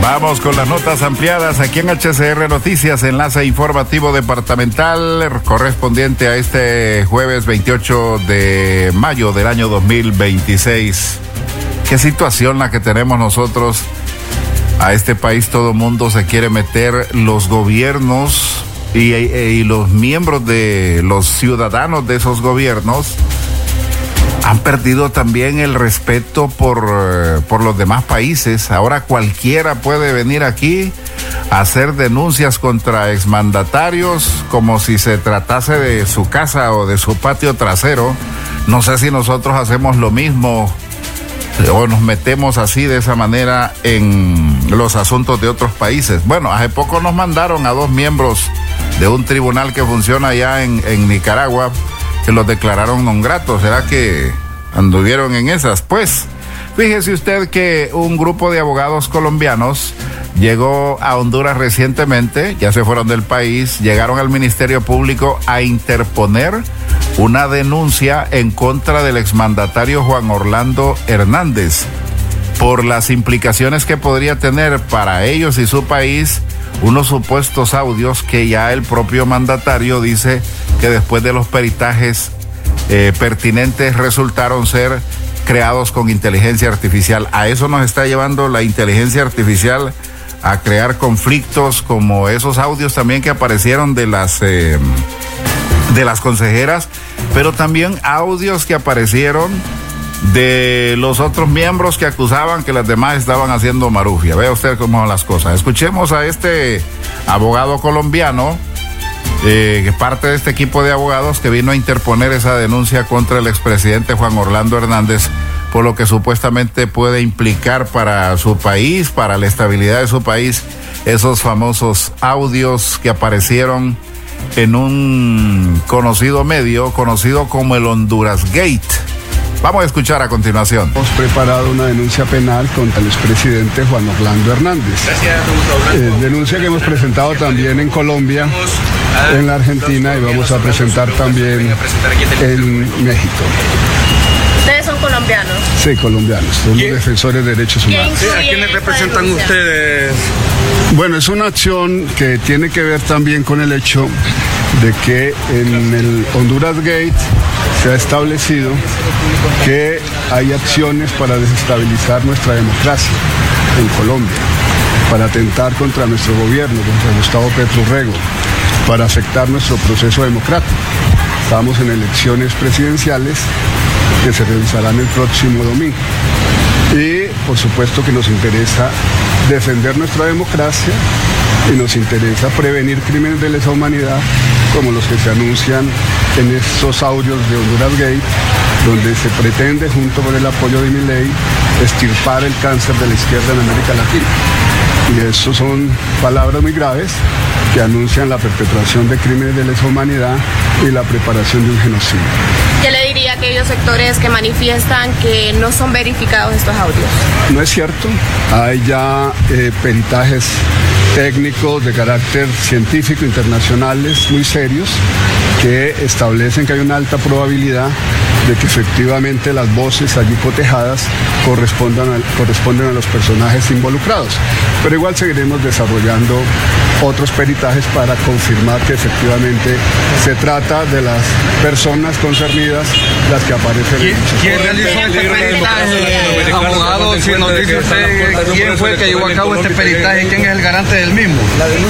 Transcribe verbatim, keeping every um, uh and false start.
Vamos con las notas ampliadas aquí en H C R Noticias, enlace informativo departamental correspondiente a este jueves veintiocho de mayo del año dos mil veintiséis. Qué situación la que tenemos nosotros. A este país todo mundo se quiere meter, los gobiernos y, y los miembros de los ciudadanos de esos gobiernos han perdido también el respeto por, por los demás países. Ahora cualquiera puede venir aquí a hacer denuncias contra exmandatarios como si se tratase de su casa o de su patio trasero. No sé si nosotros hacemos lo mismo o nos metemos así de esa manera en los asuntos de otros países. Bueno, hace poco nos mandaron a dos miembros de un tribunal que funciona allá en, en Nicaragua, que los declararon non gratos. ¿Será que anduvieron en esas? Pues, fíjese usted que un grupo de abogados colombianos llegó a Honduras recientemente, ya se fueron del país, llegaron al Ministerio Público a interponer una denuncia en contra del exmandatario Juan Orlando Hernández por las implicaciones que podría tener para ellos y su país unos supuestos audios que ya el propio mandatario dice que después de los peritajes eh, pertinentes resultaron ser creados con inteligencia artificial. A eso nos está llevando la inteligencia artificial, a crear conflictos como esos audios también que aparecieron de las eh, de las consejeras, pero también audios que aparecieron de los otros miembros que acusaban que las demás estaban haciendo marufia. Vea usted cómo son las cosas. Escuchemos a este abogado colombiano, eh, que parte de este equipo de abogados que vino a interponer esa denuncia contra el expresidente Juan Orlando Hernández por lo que supuestamente puede implicar para su país, para la estabilidad de su país, esos famosos audios que aparecieron en un conocido medio, conocido como el Honduras Gate. Vamos a escuchar a continuación. Hemos preparado una denuncia penal contra el expresidente Juan Orlando Hernández. Eh, denuncia que hemos presentado también en Colombia, en la Argentina, y vamos a presentar también en México. ¿Ustedes son colombianos? Sí, colombianos. Somos defensores de derechos humanos. ¿A quiénes representan ustedes? Bueno, es una acción que tiene que ver también con el hecho de que en el Honduras Gate se ha establecido que hay acciones para desestabilizar nuestra democracia en Colombia, para atentar contra nuestro gobierno, contra Gustavo Petro Urrego, para afectar nuestro proceso democrático. Estamos en elecciones presidenciales que se realizarán el próximo domingo. Y por supuesto que nos interesa defender nuestra democracia y nos interesa prevenir crímenes de lesa humanidad como los que se anuncian en estos audios de Honduras Gate, donde se pretende, junto con el apoyo de Milei, extirpar el cáncer de la izquierda en América Latina. Y eso son palabras muy graves que anuncian la perpetración de crímenes de lesa humanidad y la preparación de un genocidio. ¿Qué le diría a aquellos sectores que manifiestan que no son verificados estos audios? No es cierto. Hay ya eh, peritajes técnicos de carácter científico internacionales muy serios que establecen que hay una alta probabilidad de que efectivamente las voces allí cotejadas correspondan a, corresponden a los personajes involucrados. Pero igual seguiremos desarrollando otros peritajes para confirmar que efectivamente se trata de las personas concernidas las que aparecen. ¿Quién, ¿quién realizó este peritaje, abogado? Si nos dice usted quién fue el que llevó a cabo este peritaje, quién es el garante del mismo.